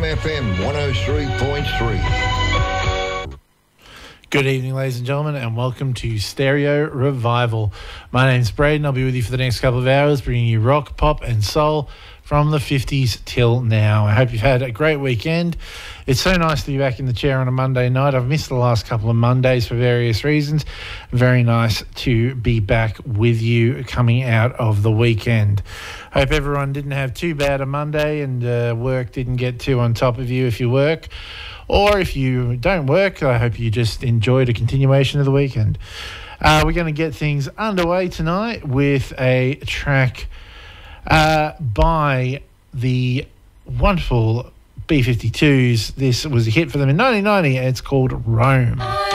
FM 103.3. Good evening, ladies and gentlemen, and welcome to Stereo Revival. My name's Braden. I'll be with you for the next couple of hours, bringing you rock, pop and soul from the 50s till now. I hope you've had a great weekend. It's so nice to be back in the chair on a Monday night. I've missed the last couple of Mondays for various reasons. Very nice to be back with you coming out of the weekend. Hope everyone didn't have too bad a Monday and work didn't get too on top of you if you work. Or if you don't work, I hope you just enjoyed a continuation of the weekend. We're going to get things underway tonight with a track by the wonderful B-52s. This was a hit for them in 1990, and it's called Rome.